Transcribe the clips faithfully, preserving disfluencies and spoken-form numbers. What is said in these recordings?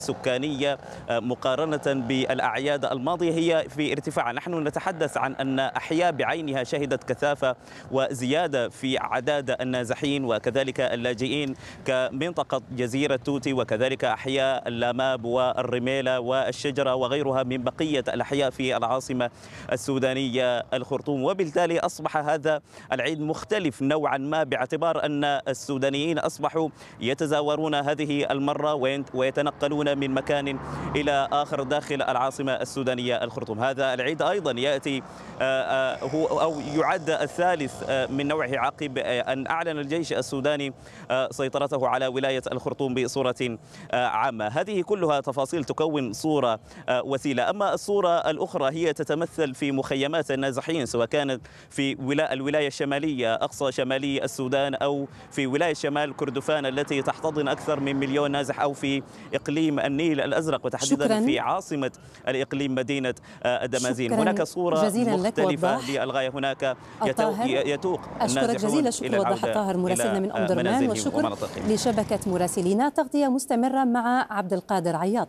سكانية مقارنة بالأعياد الماضية هي في ارتفاع. نحن نتحدث عن أن أحياء بعينها شهدت كثافة وزيادة في أعداد النازحين وكذلك اللاجئين كمنطقة جزيرة توتي وكذلك أحياء اللاماب والرميلة والشجرة وغيرها من بقية الأحياء في العاصمة السودانية الخرطوم. وبالتالي أصبح هذا العيد مختلف نوعا ما باعتبار أن السودانيين أصبحوا يتزاورون هذه المرة ويتنقلون من مكان إلى آخر داخل العاصمة السودانية الخرطوم. هذا العيد أيضا يأتي هو أو يعد الثالث من نوعه عقب أن أعلن الجيش السوداني سيطرته على ولاية الخرطوم بصورة عامة. هذه كلها تفاصيل تكون صورة وسيلة. أما الصورة الأخرى هي تتمثل في مخيمات النازحين سواء كانت في الولاية الشمالية أقصى شمالي السودان أو في ولاية شمال كردفان التي تحتضن أكثر من مليون نازح أو في إقليم النيل الأزرق وتحديدا شكراً. في عاصمة الإقليم مدينة الدمازين. هناك صورة مختلفة للغاية. هناك يتوق أشكرك جزيلا الشكر وضح الطاهر مراسلنا من أم درمان، والشكر لشبكة مراسلينا. تغطية مستمرة مع عبد القادر عياض.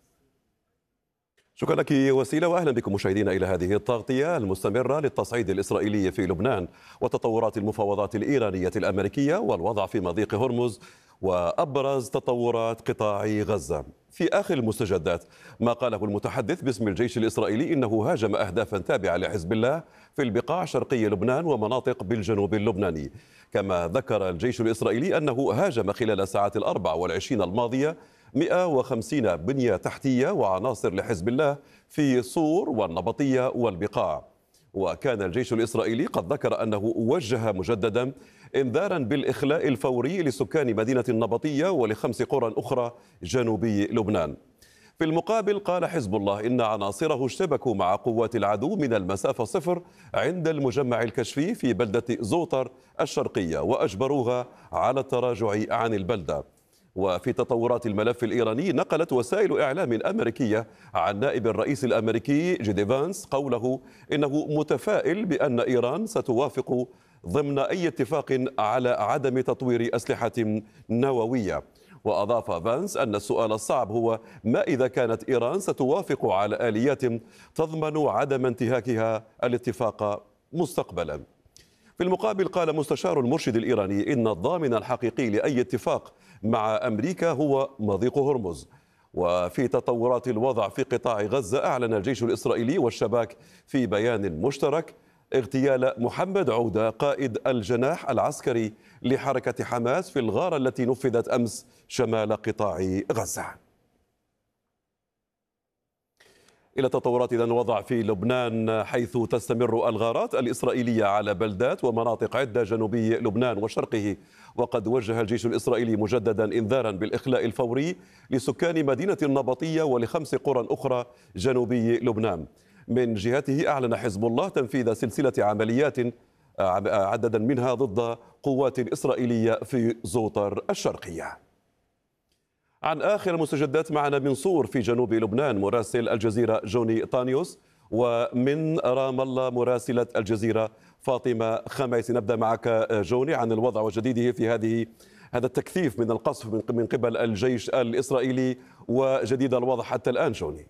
شكرا لك وسيلة، وأهلا بكم مشاهدينا إلى هذه التغطية المستمرة للتصعيد الإسرائيلي في لبنان وتطورات المفاوضات الإيرانية الأمريكية والوضع في مضيق هرمز وأبرز تطورات قطاع غزة. في آخر المستجدات ما قاله المتحدث باسم الجيش الإسرائيلي إنه هاجم أهدافا تابعة لحزب الله في البقاع شرقي لبنان ومناطق بالجنوب اللبناني. كما ذكر الجيش الإسرائيلي أنه هاجم خلال الساعات الأربع والعشرين الماضية مئة وخمسين بنية تحتية وعناصر لحزب الله في صور والنبطية والبقاع. وكان الجيش الإسرائيلي قد ذكر أنه وجه مجددا إنذارا بالإخلاء الفوري لسكان مدينة النبطية ولخمس قرى أخرى جنوبي لبنان. في المقابل قال حزب الله إن عناصره اشتبكوا مع قوات العدو من المسافة صفر عند المجمع الكشفي في بلدة زوطر الشرقية وأجبروها على التراجع عن البلدة. وفي تطورات الملف الإيراني نقلت وسائل إعلام أمريكية عن نائب الرئيس الأمريكي جيدي فانس قوله إنه متفائل بأن إيران ستوافق ضمن أي اتفاق على عدم تطوير أسلحة نووية. وأضاف فانس أن السؤال الصعب هو ما إذا كانت إيران ستوافق على آليات تضمن عدم انتهاكها الاتفاق مستقبلا. في المقابل قال مستشار المرشد الإيراني إن الضامن الحقيقي لأي اتفاق مع أمريكا هو مضيق هرمز. وفي تطورات الوضع في قطاع غزة أعلن الجيش الإسرائيلي والشباك في بيان مشترك اغتيال محمد عودة قائد الجناح العسكري لحركة حماس في الغارة التي نفذت أمس شمال قطاع غزة. إلى تطورات إذن الوضع في لبنان حيث تستمر الغارات الإسرائيلية على بلدات ومناطق عدة جنوبي لبنان وشرقه. وقد وجه الجيش الإسرائيلي مجددا إنذارا بالإخلاء الفوري لسكان مدينة النبطية ولخمس قرى أخرى جنوبي لبنان. من جهته أعلن حزب الله تنفيذ سلسلة عمليات عددا منها ضد قوات إسرائيلية في زوطر الشرقية. عن آخر المستجدات معنا من صور في جنوب لبنان مراسل الجزيرة جوني طانيوس، ومن رام الله مراسلة الجزيرة فاطمة خميس. نبدأ معك جوني عن الوضع وجديده في هذه هذا التكثيف من القصف من قبل الجيش الإسرائيلي وجديد الوضع حتى الآن. جوني.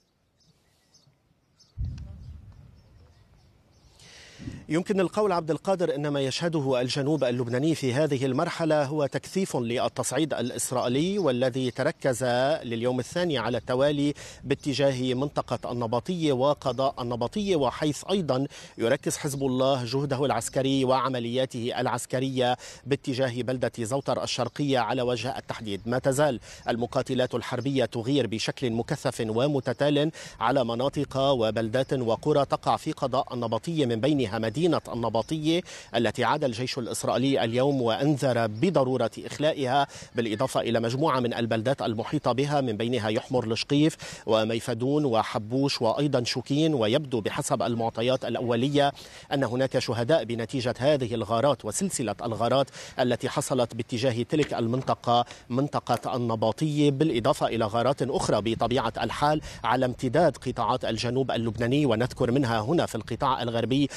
يمكن القول عبد القادر إن ما يشهده الجنوب اللبناني في هذه المرحلة هو تكثيف للتصعيد الإسرائيلي والذي تركز لليوم الثاني على التوالي باتجاه منطقة النبطية وقضاء النبطية، وحيث أيضا يركز حزب الله جهده العسكري وعملياته العسكرية باتجاه بلدة زوطر الشرقية على وجه التحديد. ما تزال المقاتلات الحربية تغير بشكل مكثف ومتتال على مناطق وبلدات وقرى تقع في قضاء النبطية، من بينها مدينة مدينة النبطية التي عاد الجيش الإسرائيلي اليوم وأنذر بضرورة إخلائها، بالإضافة إلى مجموعة من البلدات المحيطة بها من بينها يحمر لشقيف وميفدون وحبوش وأيضا شوكين. ويبدو بحسب المعطيات الأولية أن هناك شهداء بنتيجة هذه الغارات وسلسلة الغارات التي حصلت باتجاه تلك المنطقة منطقة النبطية، بالإضافة إلى غارات أخرى بطبيعة الحال على امتداد قطاعات الجنوب اللبناني، ونذكر منها هنا في القطاع الغربي بلدة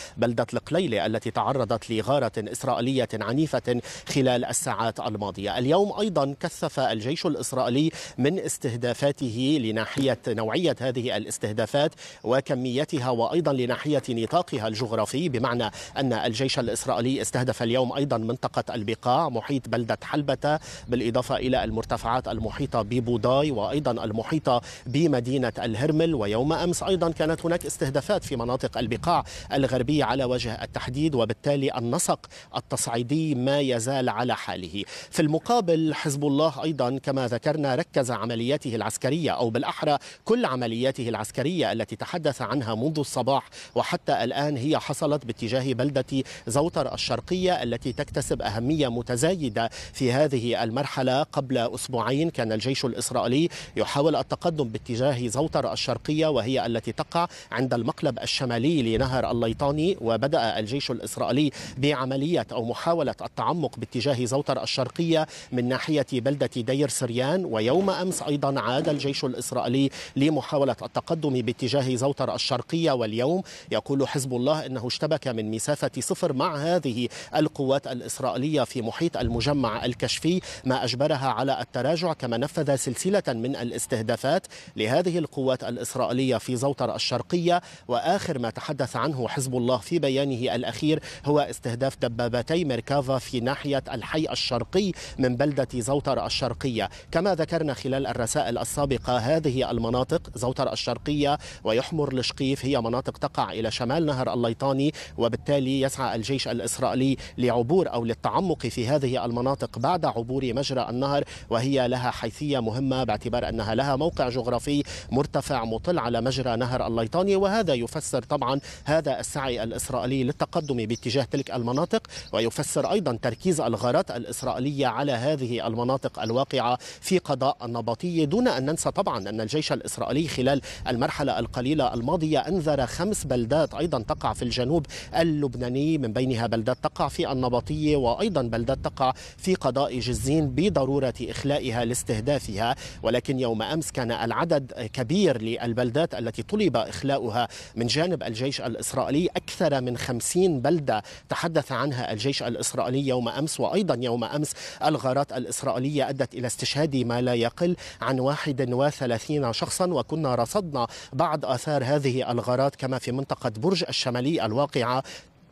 القليلة التي تعرضت لغارة إسرائيلية عنيفة خلال الساعات الماضية. اليوم أيضا كثف الجيش الإسرائيلي من استهدافاته لناحية نوعية هذه الاستهدافات وكميتها، وأيضا لناحية نطاقها الجغرافي، بمعنى أن الجيش الإسرائيلي استهدف اليوم أيضا منطقة البقاع محيط بلدة حلبة، بالإضافة إلى المرتفعات المحيطة ببوداي وأيضا المحيطة بمدينة الهرمل. ويوم أمس أيضا كانت هناك استهدافات في مناطق البقاع الغربية على وجه التحديد، وبالتالي النسق التصعيدي ما يزال على حاله. في المقابل حزب الله أيضا كما ذكرنا ركز عملياته العسكرية، أو بالأحرى كل عملياته العسكرية التي تحدث عنها منذ الصباح وحتى الآن هي حصلت باتجاه بلدة زوتر الشرقية التي تكتسب أهمية متزايدة في هذه المرحلة. قبل أسبوعين كان الجيش الإسرائيلي يحاول التقدم باتجاه زوتر الشرقية، وهي التي تقع عند المقلب الشمالي لنهر الليطاني، وبدأ الجيش الإسرائيلي بعملية أو محاولة التعمق باتجاه زوتر الشرقية من ناحية بلدة دير سريان. ويوم أمس أيضا عاد الجيش الإسرائيلي لمحاولة التقدم باتجاه زوتر الشرقية، واليوم يقول حزب الله أنه اشتبك من مسافة صفر مع هذه القوات الإسرائيلية في محيط المجمع الكشفي، ما أجبرها على التراجع، كما نفذ سلسلة من الاستهدافات لهذه القوات الإسرائيلية في زوتر الشرقية. وآخر ما تحدث عنه حزب الله في بيانه الأخير هو استهداف دبابتي ميركافا في ناحية الحي الشرقي من بلدة زوتر الشرقية. كما ذكرنا خلال الرسائل السابقة هذه المناطق زوتر الشرقية ويحمر الشقيف هي مناطق تقع إلى شمال نهر الليطاني، وبالتالي يسعى الجيش الإسرائيلي لعبور أو للتعمق في هذه المناطق بعد عبور مجرى النهر، وهي لها حيثية مهمة باعتبار أنها لها موقع جغرافي مرتفع مطل على مجرى نهر الليطاني، وهذا يفسر طبعا هذا السعي الإسرائيلي للتقدم باتجاه تلك المناطق، ويفسر أيضا تركيز الغارات الإسرائيلية على هذه المناطق الواقعة في قضاء النبطية. دون أن ننسى طبعا أن الجيش الإسرائيلي خلال المرحلة القليلة الماضية أنذر خمس بلدات أيضا تقع في الجنوب اللبناني، من بينها بلدات تقع في النبطية وأيضا بلدات تقع في قضاء جزين بضرورة إخلائها لاستهدافها. ولكن يوم أمس كان العدد كبير للبلدات التي طلب إخلاؤها من جانب الجيش الإسرائيلي، أكثر من خمسين بلدة تحدث عنها الجيش الإسرائيلي يوم أمس. وأيضا يوم أمس الغارات الإسرائيلية أدت إلى استشهاد ما لا يقل عن واحد وثلاثين شخصا، وكنا رصدنا بعض آثار هذه الغارات كما في منطقة برج الشمالي الواقعة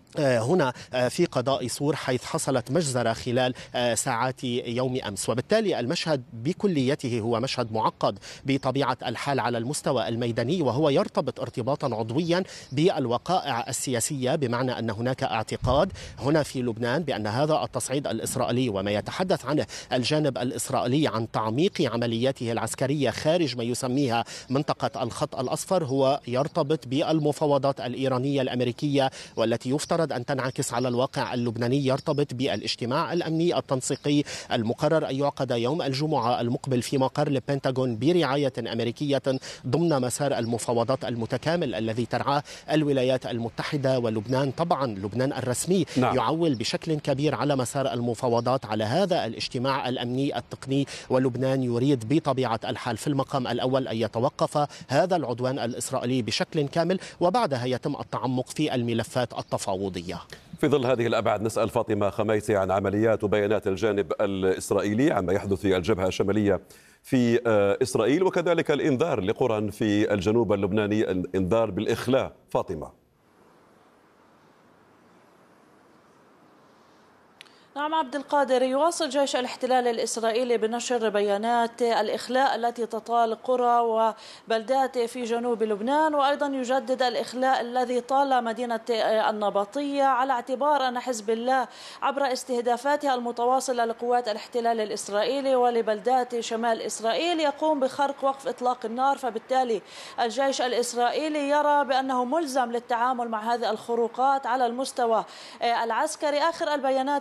هنا في قضاء سور، حيث حصلت مجزرة خلال ساعات يوم أمس. وبالتالي المشهد بكليته هو مشهد معقد بطبيعة الحال على المستوى الميداني، وهو يرتبط ارتباطا عضويا بالوقائع السياسية، بمعنى أن هناك اعتقاد هنا في لبنان بأن هذا التصعيد الإسرائيلي وما يتحدث عنه الجانب الإسرائيلي عن تعميق عملياته العسكرية خارج ما يسميها منطقة الخط الأصفر هو يرتبط بالمفاوضات الإيرانية الأمريكية، والتي يفترض أن تنعكس على الواقع اللبناني، يرتبط بالاجتماع الأمني التنسيقي المقرر أن يعقد يوم الجمعة المقبل في مقر البنتاغون برعاية أمريكية ضمن مسار المفاوضات المتكامل الذي ترعاه الولايات المتحدة ولبنان. طبعا لبنان الرسمي نعم. يعول بشكل كبير على مسار المفاوضات على هذا الاجتماع الأمني التقني، ولبنان يريد بطبيعة الحال في المقام الأول أن يتوقف هذا العدوان الإسرائيلي بشكل كامل، وبعدها يتم التعمق في الملفات التفاوضية. في ظل هذه الأبعاد نسأل فاطمة خميسي عن عمليات وبيانات الجانب الإسرائيلي عما يحدث في الجبهة الشمالية في إسرائيل، وكذلك الإنذار لقرى في الجنوب اللبناني، الإنذار بالإخلاء. فاطمة. نعم عبد القادر، يواصل جيش الاحتلال الإسرائيلي بنشر بيانات الإخلاء التي تطال قرى وبلدات في جنوب لبنان، وأيضا يجدد الإخلاء الذي طال مدينة النبطية، على اعتبار أن حزب الله عبر استهدافاتها المتواصلة لقوات الاحتلال الإسرائيلي ولبلدات شمال إسرائيل يقوم بخرق وقف إطلاق النار، فبالتالي الجيش الإسرائيلي يرى بأنه ملزم للتعامل مع هذه الخروقات على المستوى العسكري. آخر البيانات التي صدرت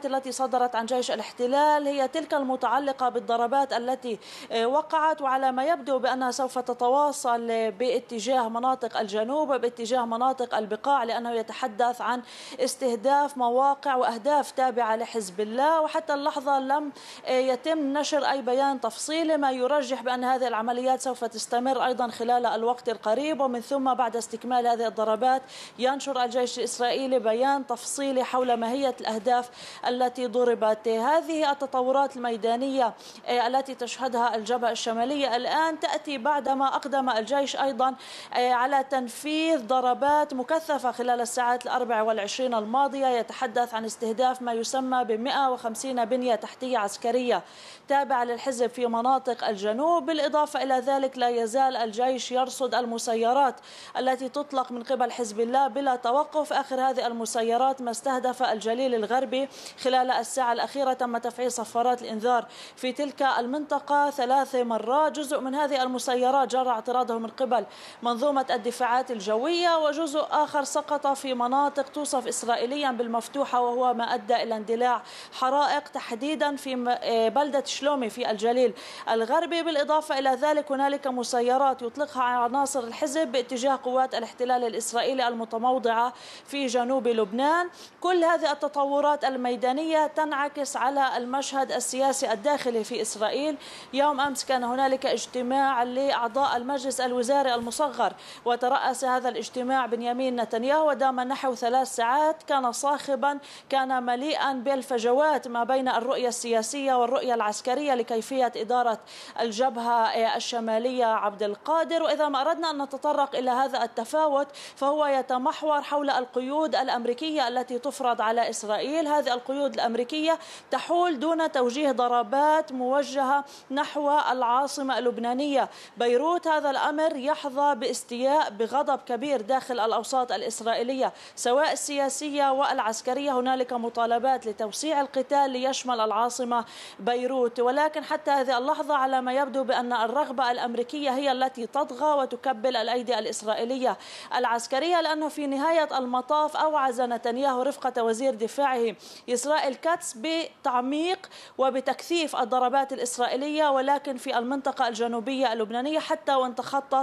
صدرت عن جيش الاحتلال هي تلك المتعلقة بالضربات التي وقعت، وعلى ما يبدو بأنها سوف تتواصل باتجاه مناطق الجنوب وباتجاه مناطق البقاع، لأنه يتحدث عن استهداف مواقع وأهداف تابعة لحزب الله. وحتى اللحظة لم يتم نشر أي بيان تفصيلي، ما يرجح بأن هذه العمليات سوف تستمر أيضا خلال الوقت القريب، ومن ثم بعد استكمال هذه الضربات ينشر الجيش الإسرائيلي بيان تفصيلي حول ماهية الأهداف التي ضربت. هذه التطورات الميدانية التي تشهدها الجبهة الشمالية الآن تأتي بعدما أقدم الجيش أيضا على تنفيذ ضربات مكثفة خلال الساعات الأربع والعشرين الماضية، يتحدث عن استهداف ما يسمى ب مئة وخمسين بنية تحتية عسكرية تابعة للحزب في مناطق الجنوب. بالإضافة إلى ذلك لا يزال الجيش يرصد المسيرات التي تطلق من قبل حزب الله بلا توقف. آخر هذه المسيرات ما استهدف الجليل الغربي خلال الساعة الأخيرة، تم تفعيل صفارات الإنذار في تلك المنطقة ثلاث مرات. جزء من هذه المسيرات جرى اعتراضه من قبل منظومة الدفاعات الجوية، وجزء آخر سقط في مناطق توصف إسرائيليا بالمفتوحة، وهو ما أدى إلى اندلاع حرائق تحديدا في بلدة شلومي في الجليل الغربي. بالإضافة إلى ذلك هنالك مسيرات يطلقها عناصر الحزب باتجاه قوات الاحتلال الإسرائيلي المتموضعة في جنوب لبنان. كل هذه التطورات الميدانية تنعكس على المشهد السياسي الداخلي في إسرائيل. يوم أمس كان هنالك اجتماع لأعضاء المجلس الوزاري المصغر، وترأس هذا الاجتماع بنيامين نتنياهو ودام نحو ثلاث ساعات. كان صاخبا، كان مليئا بالفجوات ما بين الرؤية السياسية والرؤية العسكرية لكيفية إدارة الجبهة الشمالية عبد القادر. وإذا ما أردنا أن نتطرق إلى هذا التفاوت فهو يتمحور حول القيود الأمريكية التي تفرض على إسرائيل. هذه القيود الأمريكية تحول دون توجيه ضربات موجهة نحو العاصمة اللبنانية بيروت. هذا الأمر يحظى باستياء بغضب كبير داخل الأوساط الإسرائيلية سواء السياسية والعسكرية. هنالك مطالبات لتوسيع القتال ليشمل العاصمة بيروت، ولكن حتى هذه اللحظة على ما يبدو بأن الرغبة الأمريكية هي التي تطغى وتكبل الأيدي الإسرائيلية العسكرية، لأنه في نهاية المطاف أوعز نتنياهو رفقة وزير دفاعه إسرائيل كاتس بتعميق وبتكثيف الضربات الإسرائيلية، ولكن في المنطقة الجنوبية اللبنانية حتى وان تخطت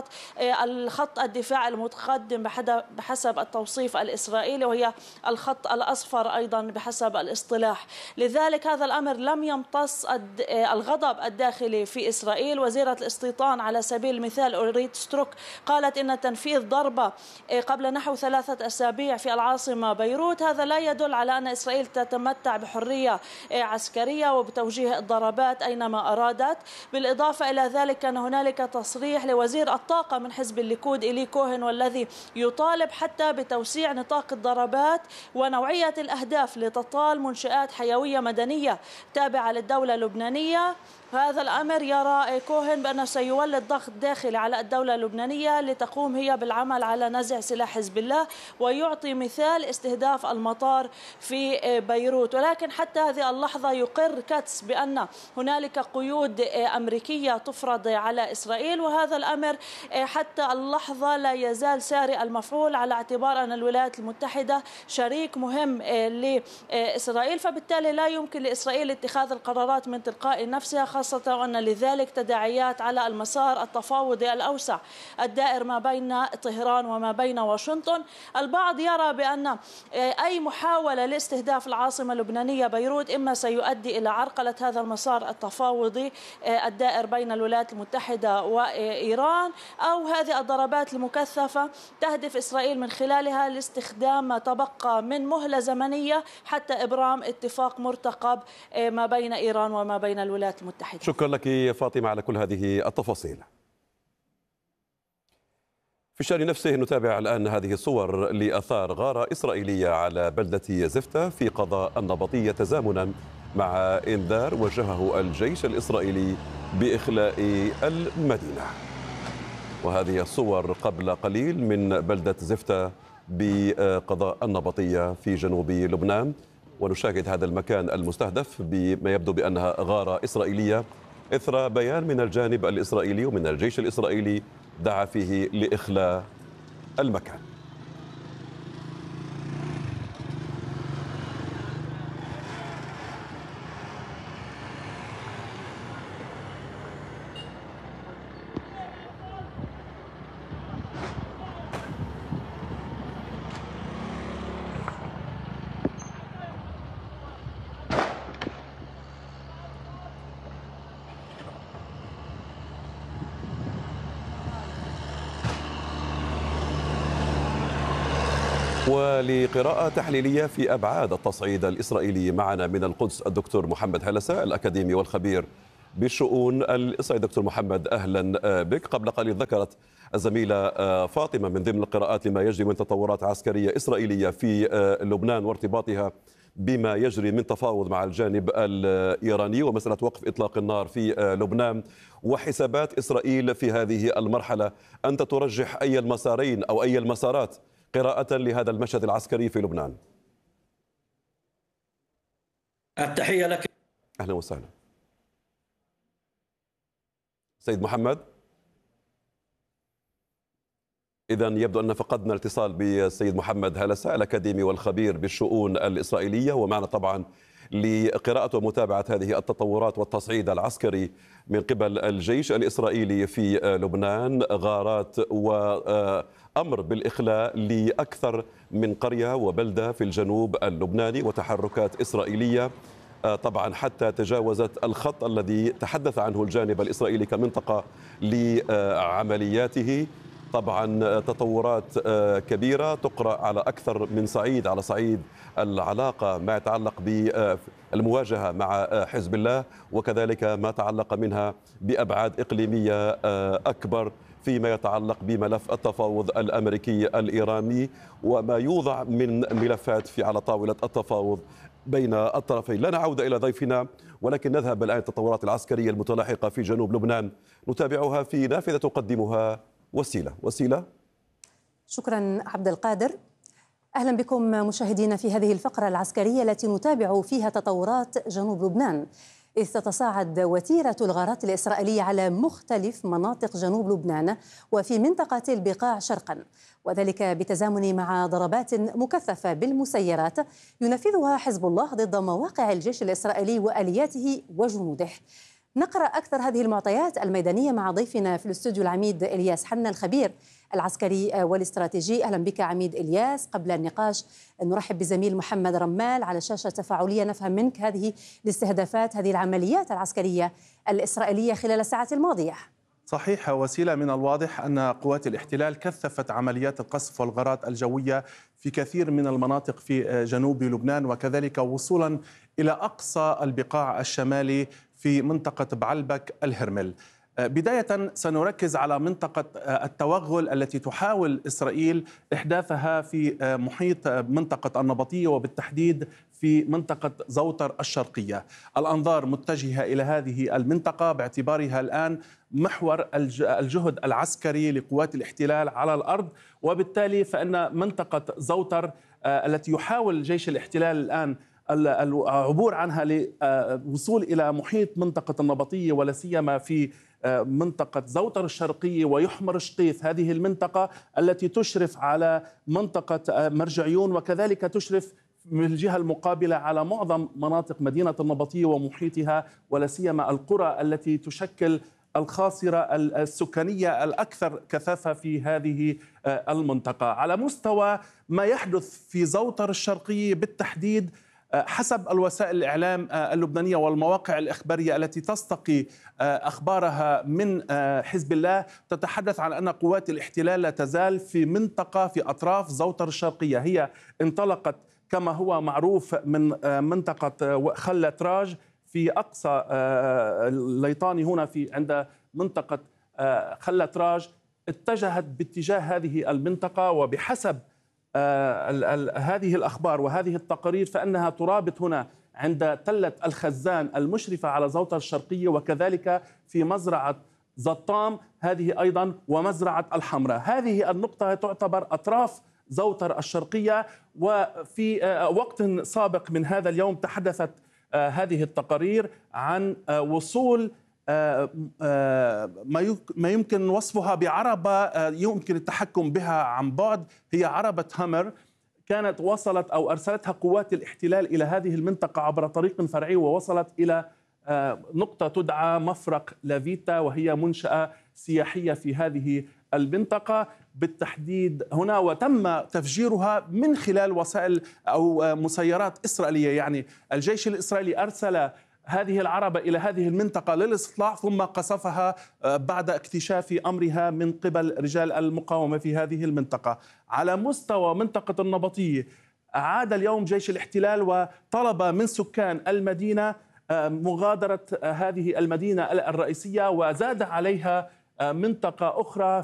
الخط الدفاع المتقدم بحسب التوصيف الإسرائيلي، وهي الخط الأصفر أيضا بحسب الاصطلاح. لذلك هذا الأمر لم يمتص الغضب الداخلي في إسرائيل. وزيرة الاستيطان على سبيل المثال أوريت ستروك قالت إن تنفيذ ضربة قبل نحو ثلاثة أسابيع في العاصمة بيروت هذا لا يدل على أن إسرائيل تتمتع بحرية عسكرية وبتوجيه الضربات أينما أرادت. بالإضافة إلى ذلك كان هنالك تصريح لوزير الطاقة من حزب الليكود إلي كوهن، والذي يطالب حتى بتوسيع نطاق الضربات ونوعية الأهداف لتطال منشآت حيوية مدنية تابعة للدولة اللبنانية. هذا الأمر يرى كوهن بأنه سيولد ضغط داخلي على الدولة اللبنانية لتقوم هي بالعمل على نزع سلاح حزب الله، ويعطي مثال استهداف المطار في بيروت. ولكن حتى هذه اللحظة يقر كاتس بأن هنالك قيود أمريكية تفرض على إسرائيل، وهذا الأمر حتى اللحظة لا يزال سارع المفعول على اعتبار أن الولايات المتحدة شريك مهم لإسرائيل، فبالتالي لا يمكن لإسرائيل اتخاذ القرارات من تلقاء نفسها، خاصة وأن لذلك تداعيات على المسار التفاوضي الأوسع الدائر ما بين طهران وما بين واشنطن. البعض يرى بأن أي محاولة لاستهداف العاصمة اللبنانية بيروت إما سيؤدي إلى عرقلة هذا المسار التفاوضي الدائر بين الولايات المتحدة وإيران، أو هذه الضربات المكثفة تهدف إسرائيل من خلالها لاستخدام ما تبقى من مهلة زمنية حتى إبرام اتفاق مرتقب ما بين إيران وما بين الولايات المتحدة. شكرا لك فاطمة على كل هذه التفاصيل. في الشأن نفسه نتابع الآن هذه الصور لآثار غارة إسرائيلية على بلدة زفتة في قضاء النبطية تزامنا مع إنذار وجهه الجيش الإسرائيلي بإخلاء المدينة. وهذه الصور قبل قليل من بلدة زفتة بقضاء النبطية في جنوب لبنان، ونشاهد هذا المكان المستهدف بما يبدو بأنها غارة إسرائيلية إثر بيان من الجانب الإسرائيلي ومن الجيش الإسرائيلي دعا فيه لإخلاء المكان. ولقراءة تحليلية في أبعاد التصعيد الإسرائيلي معنا من القدس الدكتور محمد هلسة الأكاديمي والخبير بالشؤون الإسرائيلية. دكتور محمد أهلا بك. قبل قليل ذكرت الزميلة فاطمة من ضمن القراءات لما يجري من تطورات عسكرية إسرائيلية في لبنان وارتباطها بما يجري من تفاوض مع الجانب الإيراني ومسألة وقف إطلاق النار في لبنان وحسابات إسرائيل في هذه المرحلة. أنت ترجح أي المسارين أو أي المسارات قراءة لهذا المشهد العسكري في لبنان؟ التحية لك. أهلا وسهلا سيد محمد. إذا يبدو أن فقدنا الاتصال بالسيد محمد هلسة الأكاديمي والخبير بالشؤون الإسرائيلية، ومعنا طبعا لقراءة ومتابعة هذه التطورات والتصعيد العسكري من قبل الجيش الإسرائيلي في لبنان، غارات وأمر بالإخلاء لأكثر من قرية وبلدة في الجنوب اللبناني، وتحركات إسرائيلية طبعا حتى تجاوزت الخط الذي تحدث عنه الجانب الإسرائيلي كمنطقة لعملياته. طبعا تطورات كبيرة تقرأ على أكثر من صعيد، على صعيد العلاقة ما يتعلق بالمواجهة مع حزب الله، وكذلك ما تعلق منها بأبعاد إقليمية أكبر فيما يتعلق بملف التفاوض الأمريكي الإيراني وما يوضع من ملفات في على طاولة التفاوض بين الطرفين. لا نعود إلى ضيفنا ولكن نذهب الآن التطورات العسكرية المتلاحقة في جنوب لبنان نتابعها في نافذة تقدمها وسيلة. وسيلة. شكرا عبد القادر. أهلا بكم مشاهدينا في هذه الفقرة العسكرية التي نتابع فيها تطورات جنوب لبنان، إذ تتصاعد وتيرة الغارات الإسرائيلية على مختلف مناطق جنوب لبنان وفي منطقة البقاع شرقا، وذلك بتزامن مع ضربات مكثفة بالمسيرات ينفذها حزب الله ضد مواقع الجيش الإسرائيلي وآلياته وجنوده. نقرأ أكثر هذه المعطيات الميدانية مع ضيفنا في الاستوديو العميد إلياس حنا الخبير العسكري والاستراتيجي. أهلا بك عميد إلياس. قبل النقاش نرحب بزميل محمد رمال على شاشة تفاعلية نفهم منك هذه الاستهدافات، هذه العمليات العسكرية الإسرائيلية خلال الساعات الماضية. صحيح، وسيلة، من الواضح أن قوات الاحتلال كثفت عمليات القصف والغارات الجوية في كثير من المناطق في جنوب لبنان، وكذلك وصولا إلى أقصى البقاع الشمالي في منطقة بعلبك الهرمل. بداية سنركز على منطقة التوغل التي تحاول إسرائيل إحداثها في محيط منطقة النبطية وبالتحديد في منطقة زوطر الشرقية. الأنظار متجهة إلى هذه المنطقة باعتبارها الآن محور الجهد العسكري لقوات الاحتلال على الأرض، وبالتالي فإن منطقة زوطر التي يحاول جيش الاحتلال الآن العبور عنها للوصول إلى محيط منطقة النبطية ولا سيما في منطقة زوطر الشرقية ويحمر شقيف، هذه المنطقة التي تشرف على منطقة مرجعيون وكذلك تشرف من الجهة المقابلة على معظم مناطق مدينة النبطية ومحيطها ولا سيما القرى التي تشكل الخاصرة السكانية الأكثر كثافة في هذه المنطقة. على مستوى ما يحدث في زوطر الشرقية بالتحديد، حسب الوسائل الإعلام اللبنانية والمواقع الإخبارية التي تستقي أخبارها من حزب الله، تتحدث عن أن قوات الاحتلال لا تزال في منطقة في أطراف زوطر الشرقية. هي انطلقت كما هو معروف من منطقة خلة راج في أقصى ليطاني هنا في عند منطقة خلة راج، اتجهت باتجاه هذه المنطقة، وبحسب هذه الأخبار وهذه التقارير فإنها ترابط هنا عند تلة الخزان المشرفة على زوطر الشرقية، وكذلك في مزرعة زطام هذه أيضا ومزرعة الحمراء. هذه النقطة تعتبر أطراف زوطر الشرقية. وفي وقت سابق من هذا اليوم تحدثت هذه التقارير عن وصول ما يمكن وصفها بعربة يمكن التحكم بها عن بعد، هي عربة هامر، كانت وصلت أو أرسلتها قوات الاحتلال إلى هذه المنطقة عبر طريق فرعي، ووصلت إلى نقطة تدعى مفرق لافيتا، وهي منشأة سياحية في هذه المنطقة بالتحديد هنا، وتم تفجيرها من خلال وسائل أو مسيرات إسرائيلية. يعني الجيش الإسرائيلي أرسل هذه العربة إلى هذه المنطقة للاستطلاع، ثم قصفها بعد اكتشاف أمرها من قبل رجال المقاومة في هذه المنطقة. على مستوى منطقة النبطية عاد اليوم جيش الاحتلال وطلب من سكان المدينة مغادرة هذه المدينة الرئيسية، وزاد عليها منطقة أخرى